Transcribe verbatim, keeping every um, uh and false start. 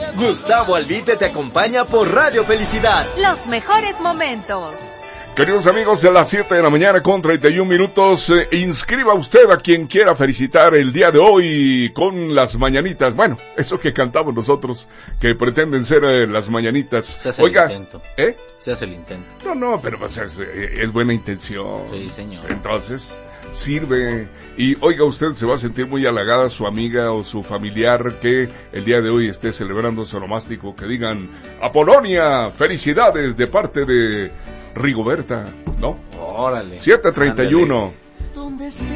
Gustavo Albite te acompaña por Radio Felicidad. Los mejores momentos. Queridos amigos, a las siete de la mañana con treinta y un minutos, eh, inscriba usted a quien quiera felicitar el día de hoy con las mañanitas. Bueno, eso que cantamos nosotros, que pretenden ser eh, las mañanitas. Se hace Oiga, el intento. ¿eh? Se hace el intento. No, no, pero pues es, es buena intención. Sí, señor. Entonces, sirve. Y oiga, usted se va a sentir muy halagada, su amiga o su familiar que el día de hoy esté celebrando su onomástico, que digan, Apolonia, felicidades de parte de Rigoberta, ¿no? Órale. siete treinta y uno.